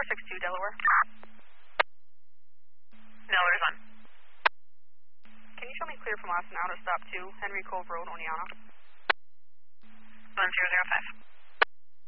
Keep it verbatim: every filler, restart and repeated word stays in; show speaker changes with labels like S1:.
S1: six two, Delaware.
S2: Miller's on.
S1: Can you show me clear from Austin, outer stop two, Henry Cove Road, Oneonta?
S2: one zero zero five.